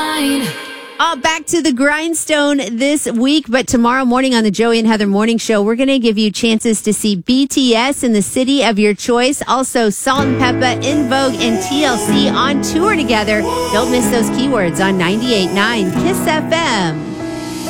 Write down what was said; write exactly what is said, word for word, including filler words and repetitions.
mine. All back to the grindstone this week, but tomorrow morning on the Joey and Heather Morning Show, we're going to give you chances to see B T S in the city of your choice. Also, Salt and Peppa, In Vogue, and T L C on tour together. Don't miss those keywords on ninety-eight point nine Kiss F M.